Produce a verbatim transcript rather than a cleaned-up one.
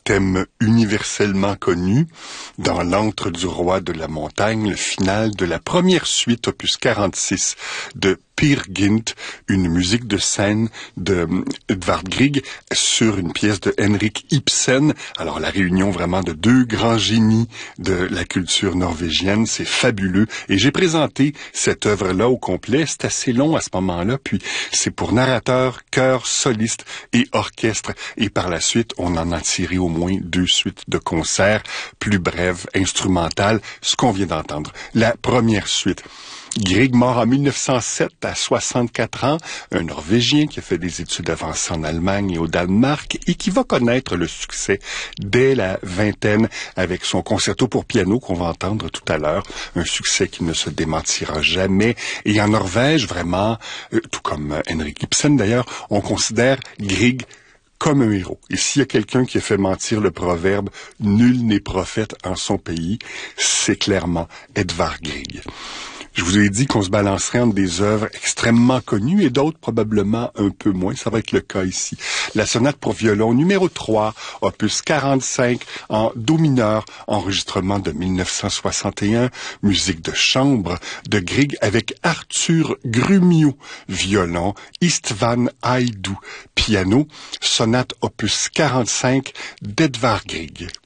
thème universellement connu dans l'antre du roi de la montagne, le final de la première suite, opus quarante-six de Peer Gynt, une musique de scène de Edvard Grieg sur une pièce de Henrik Ibsen. Alors la réunion vraiment de deux grands génies de la culture norvégienne, c'est fabuleux. Et j'ai présenté cette œuvre-là au complet, c'est assez long à ce moment-là, puis c'est pour narrateur, chœur, soliste et orchestre. Et par la suite, on en a tiré au moins deux suites de concerts, plus brèves, instrumentales, ce qu'on vient d'entendre. La première suite. Grieg, mort en mille neuf cent sept à soixante-quatre ans, un Norvégien qui a fait des études avancées en Allemagne et au Danemark et qui va connaître le succès dès la vingtaine avec son concerto pour piano qu'on va entendre tout à l'heure, un succès qui ne se démentira jamais. Et en Norvège, vraiment, euh, tout comme Henrik Ibsen d'ailleurs, on considère Grieg comme un héros. Et s'il y a quelqu'un qui a fait mentir le proverbe « Nul n'est prophète en son pays », c'est clairement Edvard Grieg. Je vous ai dit qu'on se balancerait entre des œuvres extrêmement connues et d'autres probablement un peu moins. Ça va être le cas ici. La sonate pour violon numéro trois, opus quarante-cinq, en do mineur, enregistrement de mille neuf cent soixante et un, musique de chambre de Grieg avec Arthur Grumio, violon, Istvan Haidou, piano, sonate opus quarante-cinq d'Edvard Grieg.